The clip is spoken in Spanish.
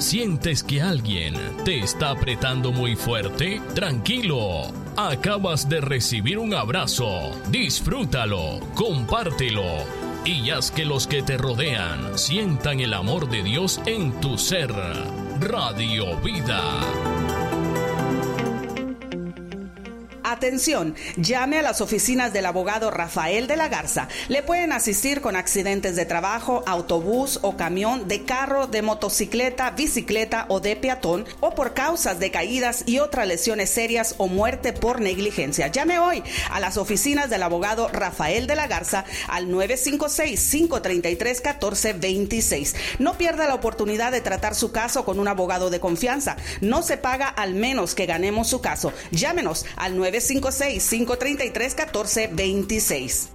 ¿Sientes que alguien te está apretando muy fuerte? Tranquilo, acabas de recibir un abrazo. Disfrútalo, compártelo y haz que los que te rodean sientan el amor de Dios en tu ser. Radio Vida. Atención, llame a las oficinas del abogado Rafael de la Garza. Le pueden asistir con accidentes de trabajo, autobús o camión, de carro, de motocicleta, bicicleta o de peatón, o por causas de caídas y otras lesiones serias o muerte por negligencia. Llame hoy a las oficinas del abogado Rafael de la Garza al 956-533-1426. No pierda la oportunidad de tratar su caso con un abogado de confianza. No se paga al menos que ganemos su caso. Llámenos al 956-533-1426.